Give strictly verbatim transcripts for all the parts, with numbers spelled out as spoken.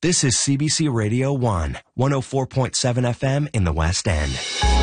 This is C B C Radio one, one oh four point seven F M in the West End.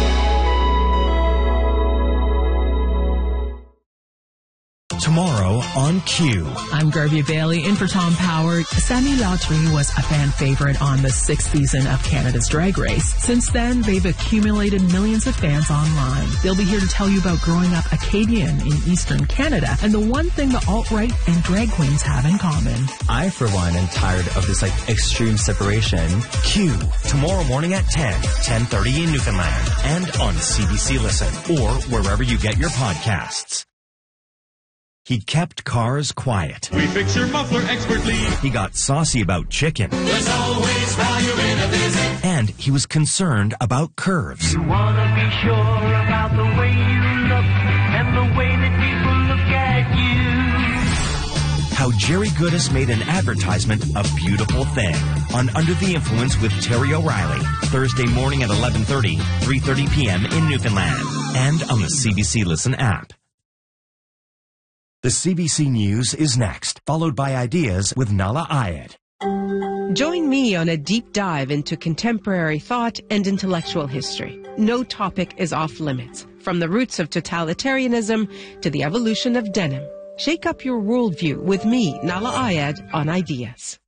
Tomorrow on Q. I'm Garvey Bailey, in for Tom Power. Sammy Lautry was a fan favorite on the sixth season of Canada's Drag Race. Since then, they've accumulated millions of fans online. They'll be here to tell you about growing up Acadian in Eastern Canada and the one thing the alt-right and drag queens have in common. I, for one, am tired of this, like, extreme separation. Q, tomorrow morning at ten, ten thirty in Newfoundland, and on C B C Listen, or wherever you get your podcasts. He kept cars quiet. We fix your muffler expertly. He got saucy about chicken. There's always value in a visit. And he was concerned about curves. You want to be sure about the way you look and the way that people look at you. How Jerry Goodis made an advertisement a beautiful thing on Under the Influence with Terry O'Reilly. Thursday morning at eleven thirty, three thirty p.m. in Newfoundland. And on the C B C Listen app. The C B C News is next, followed by Ideas with Nala Ayed. Join me on a deep dive into contemporary thought and intellectual history. No topic is off limits, from the roots of totalitarianism to the evolution of denim. Shake up your worldview with me, Nala Ayed, on Ideas.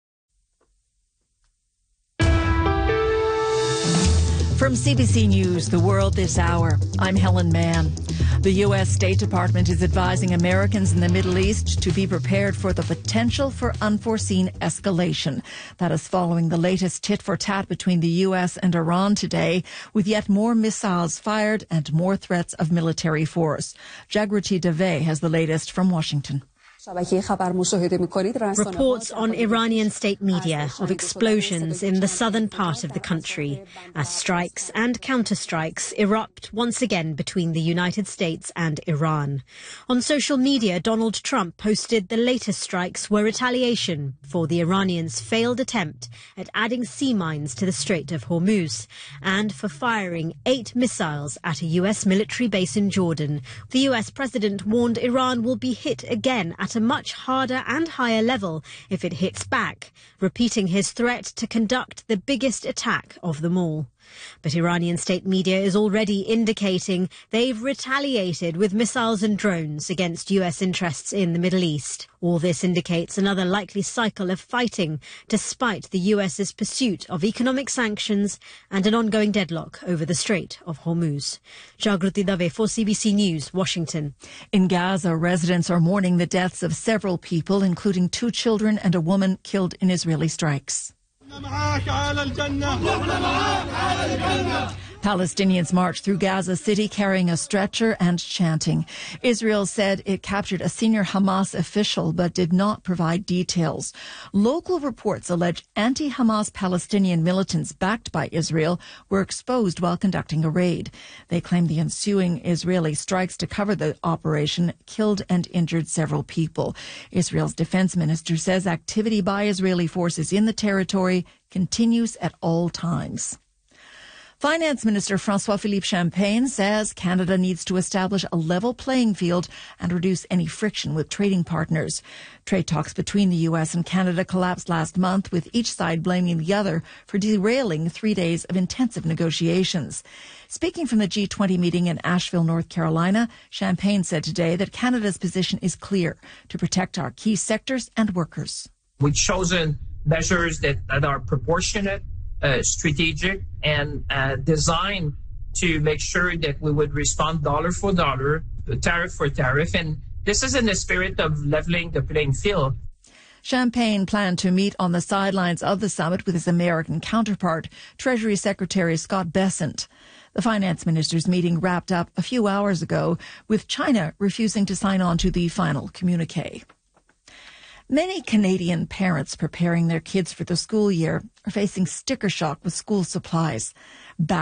From C B C News, The World This Hour, I'm Helen Mann. The U S State Department is advising Americans in the Middle East to be prepared for the potential for unforeseen escalation. That is following the latest tit-for-tat between the U S and Iran today, with yet more missiles fired and more threats of military force. Jagriti Dave has the latest from Washington. Reports on Iranian state media of explosions in the southern part of the country as strikes and counterstrikes erupt once again between the United States and Iran. On social media, Donald Trump posted the latest strikes were retaliation for the Iranians' failed attempt at adding sea mines to the Strait of Hormuz and for firing eight missiles at a U S military base in Jordan. The U S president warned Iran will be hit again at a much harder and higher level if it hits back, repeating his threat to conduct the biggest attack of them all. But Iranian state media is already indicating they've retaliated with missiles and drones against U S interests in the Middle East. All this indicates another likely cycle of fighting, despite the U S's pursuit of economic sanctions and an ongoing deadlock over the Strait of Hormuz. Jagriti Dave for C B C News, Washington. In Gaza, residents are mourning the deaths of several people, including two children and a woman killed in Israeli strikes. Palestinians marched through Gaza City carrying a stretcher and chanting. Israel said it captured a senior Hamas official but did not provide details. Local reports allege anti-Hamas Palestinian militants backed by Israel were exposed while conducting a raid. They claim the ensuing Israeli strikes to cover the operation killed and injured several people. Israel's defense minister says activity by Israeli forces in the territory continues at all times. Finance Minister François-Philippe Champagne says Canada needs to establish a level playing field and reduce any friction with trading partners. Trade talks between the U S and Canada collapsed last month, with each side blaming the other for derailing three days of intensive negotiations. Speaking from the G twenty meeting in Asheville, North Carolina, Champagne said today that Canada's position is clear: to protect our key sectors and workers. We've chosen measures that, that are proportionate, Uh, strategic, and uh, designed to make sure that we would respond dollar for dollar, tariff for tariff. And this is in the spirit of leveling the playing field. Champagne planned to meet on the sidelines of the summit with his American counterpart, Treasury Secretary Scott Bessent. The finance ministers' meeting wrapped up a few hours ago, with China refusing to sign on to the final communique. Many Canadian parents preparing their kids for the school year are facing sticker shock with school supplies. Back